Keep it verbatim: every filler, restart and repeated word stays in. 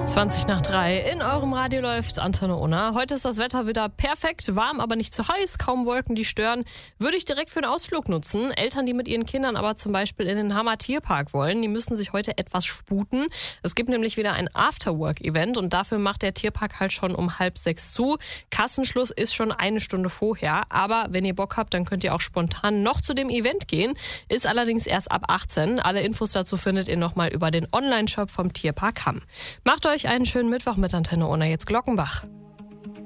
zwanzig nach drei in eurem Radio läuft Antenne Unna. Heute ist das Wetter wieder perfekt, warm, aber nicht zu heiß, kaum Wolken, die stören. Würde ich direkt für einen Ausflug nutzen. Eltern, die mit ihren Kindern aber zum Beispiel in den Hammer Tierpark wollen, die müssen sich heute etwas sputen. Es gibt nämlich wieder ein Afterwork-Event und dafür macht der Tierpark halt schon um halb sechs zu. Kassenschluss ist schon eine Stunde vorher, aber wenn ihr Bock habt, dann könnt ihr auch spontan noch zu dem Event gehen. Ist allerdings erst ab achtzehn. Alle Infos dazu findet ihr nochmal über den Online-Shop vom Tierpark Hamm. Macht euch einen schönen Mittwoch mit Antenne Unna, jetzt Glockenbach.